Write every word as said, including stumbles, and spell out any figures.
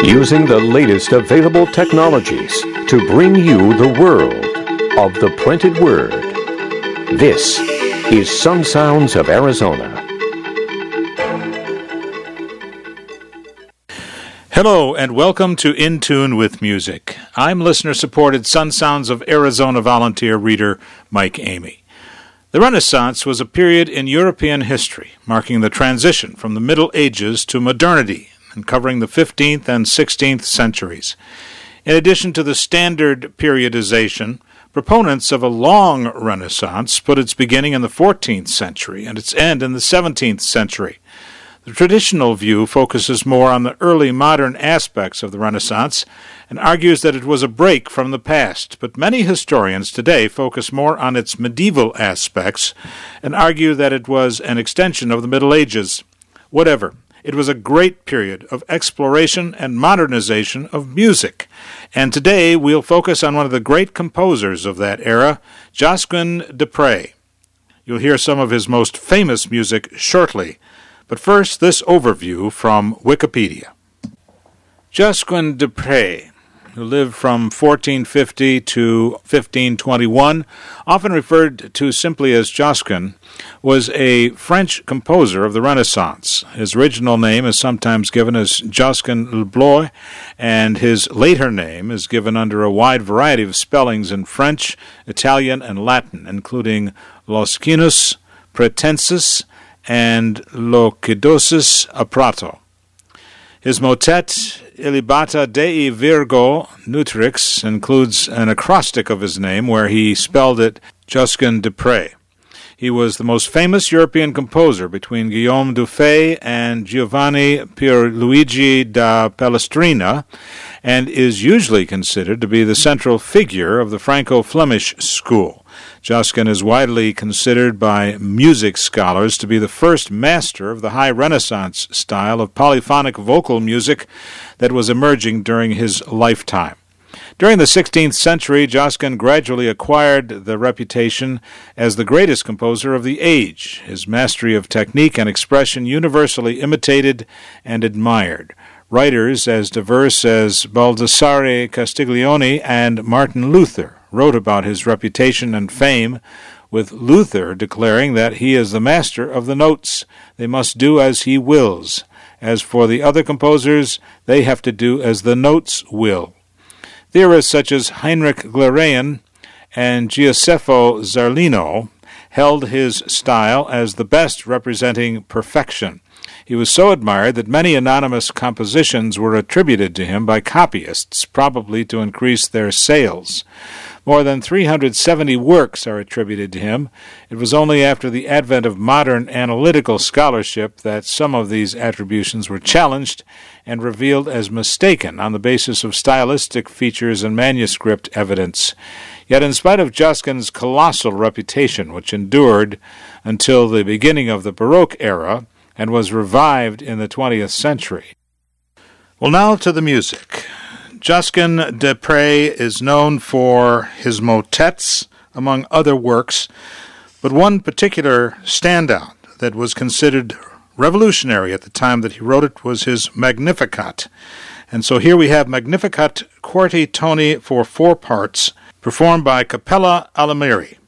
using the latest available technologies to bring you the world of the printed word. This is Sun Sounds of Arizona. Hello and welcome to In Tune with Music. I'm listener-supported Sun Sounds of Arizona volunteer reader Mike Amey. The Renaissance was a period in European history marking the transition from the Middle Ages to modernity and covering the fifteenth and sixteenth centuries. In addition to the standard periodization, proponents of a long Renaissance put its beginning in the fourteenth century and its end in the seventeenth century. The traditional view focuses more on the early modern aspects of the Renaissance and argues that it was a break from the past, but many historians today focus more on its medieval aspects and argue that it was an extension of the Middle Ages. Whatever. It was a great period of exploration and modernization of music. And today we'll focus on one of the great composers of that era, Josquin des Prez. You'll hear some of his most famous music shortly. But first, this overview from Wikipedia. Josquin des Prez, who lived from fourteen fifty to fifteen twenty-one, often referred to simply as Josquin, was a French composer of the Renaissance. His original name is sometimes given as Josquin le Bloy, and his later name is given under a wide variety of spellings in French, Italian, and Latin, including Loscinus, Pretensis, and Loquidosis a Prato. His motet, Ilibata Dei Virgo Nutrix, includes an acrostic of his name where he spelled it Josquin des Prez. He was the most famous European composer between Guillaume Dufay and Giovanni Pierluigi da Palestrina, and is usually considered to be the central figure of the Franco-Flemish school. Josquin is widely considered by music scholars to be the first master of the high Renaissance style of polyphonic vocal music that was emerging during his lifetime. During the sixteenth century, Josquin gradually acquired the reputation as the greatest composer of the age, his mastery of technique and expression universally imitated and admired. Writers as diverse as Baldassare Castiglione and Martin Luther wrote about his reputation and fame, with Luther declaring that he is the master of the notes. They must do as he wills. As for the other composers, they have to do as the notes will. Theorists such as Heinrich Glerain and Giuseppe Zarlino held his style as the best representing perfection. He was so admired that many anonymous compositions were attributed to him by copyists, probably to increase their sales. More than three hundred seventy works are attributed to him. It was only after the advent of modern analytical scholarship that some of these attributions were challenged and revealed as mistaken on the basis of stylistic features and manuscript evidence. Yet in spite of Josquin's colossal reputation, which endured until the beginning of the Baroque era and was revived in the twentieth century. Well, now to the music. Josquin des Prez is known for his motets, among other works, but one particular standout that was considered revolutionary at the time that he wrote it was his Magnificat. And so here we have Magnificat Quarti Toni for four parts, performed by Cappella Alimeri.